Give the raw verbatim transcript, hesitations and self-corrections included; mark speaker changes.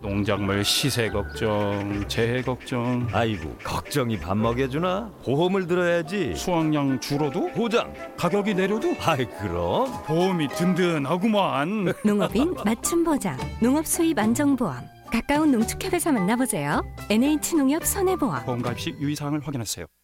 Speaker 1: 농작물 시세 걱정, 재해 걱정.
Speaker 2: 아이고, 걱정이 밥 먹여주나? 보험을 들어야지.
Speaker 1: 수확량 줄어도
Speaker 2: 보장.
Speaker 1: 가격이 내려도
Speaker 2: 아이, 그럼
Speaker 1: 보험이 든든하구만.
Speaker 3: 농업인 맞춤 보장, 농업 수입 안정보험. 가까운 농축협에서 만나보세요. 엔에이치농협 손해보험.
Speaker 1: 보험 가입 시 유의사항을 확인하세요.